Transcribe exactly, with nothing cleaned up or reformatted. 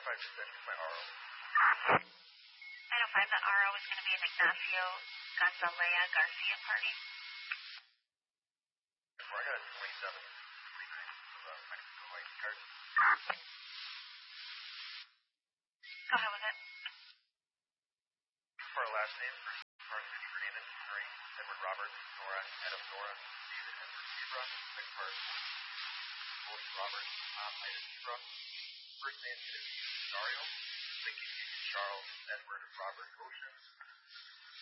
five just sent my R O. nine oh five, the R O is going to be an Ignacio Gonzalea Garcia party. I got a twenty-seven, twenty-nine of a Mexico I D card. Go ahead with it. For our last name, first part, Cindy Fernandez, Murray, Edward Roberts, Nora, Adam Nora, David Edward Zebra, second part, Goldie Roberts, um, Ida Zebra. First name is Dario, Lincoln Union Charles, Edward Robert Ocean.